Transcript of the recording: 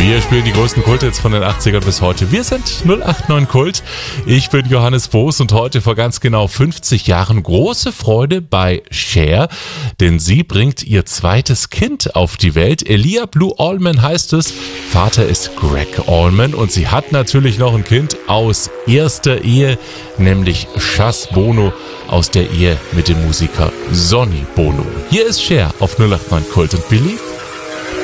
Wir spielen die größten Kulthits von den 80ern bis heute. Wir sind 089 Kult. Ich bin Johannes Boos und heute vor ganz genau 50 Jahren große Freude bei Cher, denn sie bringt ihr zweites Kind auf die Welt. Elia Blue Allman heißt es. Vater ist Greg Allman und sie hat natürlich noch ein Kind aus erster Ehe, nämlich Chas Bono aus der Ehe mit dem Musiker Sonny Bono. Hier ist Cher auf 089 Kult und Believe.